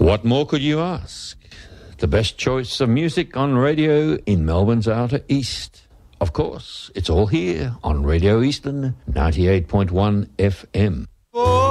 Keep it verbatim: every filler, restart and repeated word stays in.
What more could you ask? The best choice of music on radio in Melbourne's Outer East. Of course, it's all here on Radio Eastern ninety-eight point one F M. Oh.